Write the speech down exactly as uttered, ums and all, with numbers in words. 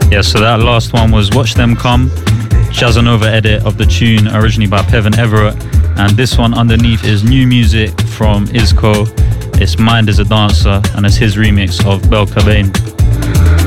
Yeah, so that last one was Watch Them Come, Jazzanova edit of the tune originally by Pevin Everett. And this one underneath is new music from Isco. It's Mind is a Dancer, and it's his remix of Bel Cobain.